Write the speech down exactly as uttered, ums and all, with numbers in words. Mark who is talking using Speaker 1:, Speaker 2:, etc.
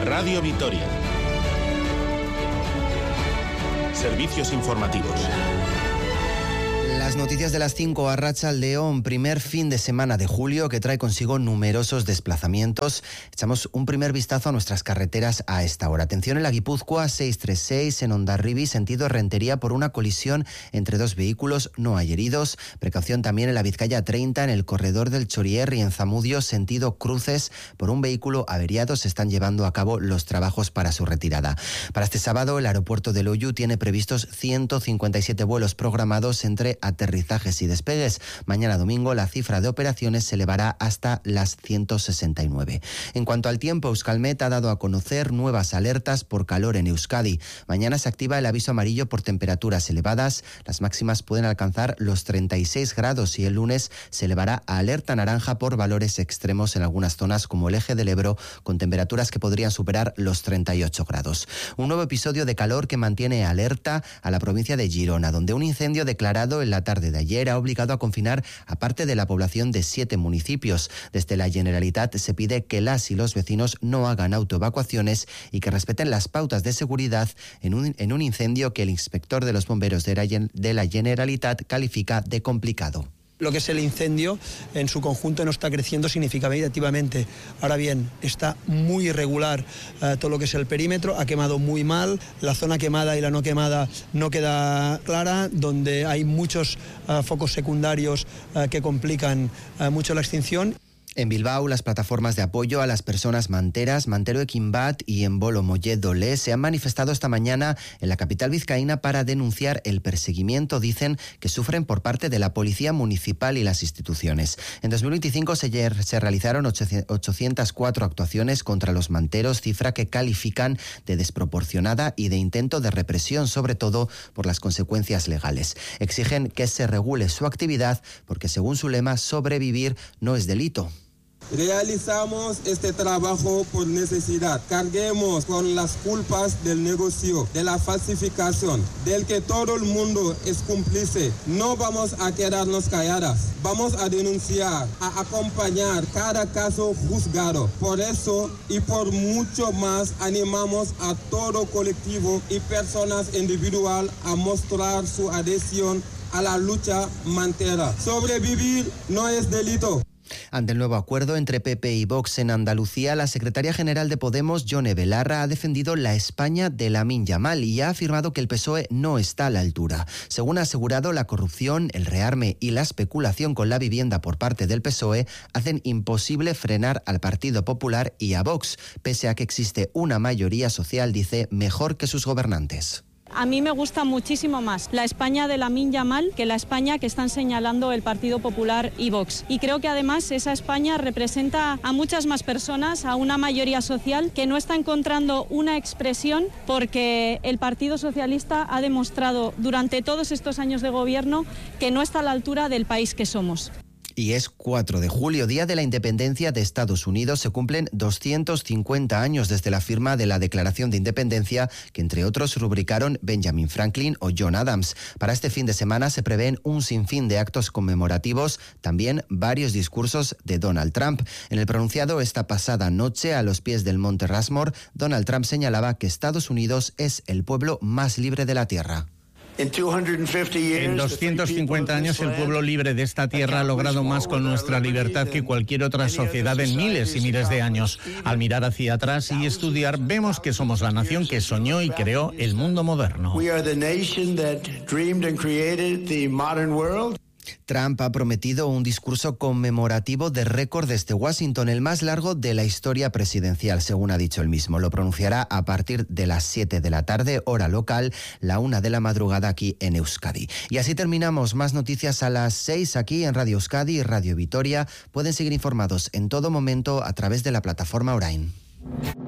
Speaker 1: Radio Vitoria. Servicios informativos.
Speaker 2: Las noticias de las cinco, Arratsaldeon, primer fin de semana de julio que trae consigo numerosos desplazamientos. Echamos un primer vistazo a nuestras carreteras a esta hora. Atención en la Guipúzcoa seiscientos treinta y seis, en Hondarribia, sentido Rentería, por una colisión entre dos vehículos, no hay heridos. Precaución también en la Vizcaya treinta, en el corredor del Chorier y en Zamudio, sentido Cruces, por un vehículo averiado. Se están llevando a cabo los trabajos para su retirada. Para este sábado, el aeropuerto de Loiu tiene previstos ciento cincuenta y siete vuelos programados entre aterrizajes y despegues. Mañana domingo la cifra de operaciones se elevará hasta las ciento sesenta y nueve. En cuanto al tiempo, Euskalmet ha dado a conocer nuevas alertas por calor en Euskadi. Mañana se activa el aviso amarillo por temperaturas elevadas. Las máximas pueden alcanzar los treinta y seis grados y el lunes se elevará a alerta naranja por valores extremos en algunas zonas como el eje del Ebro, con temperaturas que podrían superar los treinta y ocho grados. Un nuevo episodio de calor que mantiene alerta a la provincia de Girona, donde un incendio declarado en la tarde de ayer ha obligado a confinar a parte de la población de siete municipios. Desde la Generalitat se pide que las y los vecinos no hagan autoevacuaciones y que respeten las pautas de seguridad en un, en un incendio que el inspector de los bomberos de la, de la Generalitat califica de complicado.
Speaker 3: Lo que es el incendio en su conjunto no está creciendo significativamente. Ahora bien, está muy irregular eh, todo lo que es el perímetro, ha quemado muy mal, la zona quemada y la no quemada no queda clara, donde hay muchos eh, focos secundarios eh, que complican eh, mucho la extinción.
Speaker 2: En Bilbao, las plataformas de apoyo a las personas manteras, Mantero Equimbat y Embolo Mollet-Dolé, se han manifestado esta mañana en la capital vizcaína para denunciar el perseguimiento, dicen, que sufren por parte de la Policía Municipal y las instituciones. En dos mil veinticinco se, se realizaron ochocientas cuatro actuaciones contra los manteros, cifra que califican de desproporcionada y de intento de represión, sobre todo por las consecuencias legales. Exigen que se regule su actividad porque, según su lema, sobrevivir no es delito.
Speaker 4: Realizamos este trabajo por necesidad. Carguemos con las culpas del negocio, de la falsificación, del que todo el mundo es cómplice. No vamos a quedarnos calladas. Vamos a denunciar, a acompañar cada caso juzgado. Por eso y por mucho más animamos a todo colectivo y personas individuales a mostrar su adhesión a la lucha mantera. Sobrevivir no es delito.
Speaker 2: Ante el nuevo acuerdo entre P P y Vox en Andalucía, la secretaria general de Podemos, Yone Belarra, ha defendido la España de Lamine Yamal y ha afirmado que el P S O E no está a la altura. Según ha asegurado, la corrupción, el rearme y la especulación con la vivienda por parte del P S O E hacen imposible frenar al Partido Popular y a Vox, pese a que existe una mayoría social, dice, mejor que sus gobernantes.
Speaker 5: A mí me gusta muchísimo más la España de Lamine Yamal que la España que están señalando el Partido Popular y Vox. Y creo que además esa España representa a muchas más personas, a una mayoría social que no está encontrando una expresión porque el Partido Socialista ha demostrado durante todos estos años de gobierno que no está a la altura del país que somos.
Speaker 2: Y es cuatro de julio, Día de la Independencia de Estados Unidos. Se cumplen doscientos cincuenta años desde la firma de la Declaración de Independencia, que entre otros rubricaron Benjamin Franklin o John Adams. Para este fin de semana se prevén un sinfín de actos conmemorativos, también varios discursos de Donald Trump. En el pronunciado esta pasada noche a los pies del Monte Rushmore, Donald Trump señalaba que Estados Unidos es el pueblo más libre de la Tierra.
Speaker 6: En doscientos cincuenta años el pueblo libre de esta tierra ha logrado más con nuestra libertad que cualquier otra sociedad en miles y miles de años. Al mirar hacia atrás y estudiar, vemos que somos la nación que soñó y creó el mundo moderno.
Speaker 2: Trump ha prometido un discurso conmemorativo de récord desde Washington, el más largo de la historia presidencial, según ha dicho él mismo. Lo pronunciará a partir de las siete de la tarde, hora local, la una de la madrugada aquí en Euskadi. Y así terminamos. Más noticias a las seis aquí en Radio Euskadi y Radio Vitoria. Pueden seguir informados en todo momento a través de la plataforma Orain.